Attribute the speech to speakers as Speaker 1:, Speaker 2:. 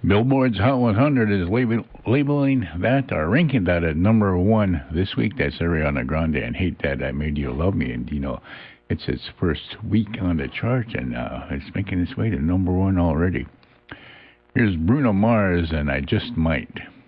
Speaker 1: Billboard's Hot 100 is labeling that, or ranking that at number one this week. That's Ariana Grande and Hate That I Made You Love Me. And, it's its first week on the chart, and it's making its way to number one already. Here's Bruno Mars and I Just Might.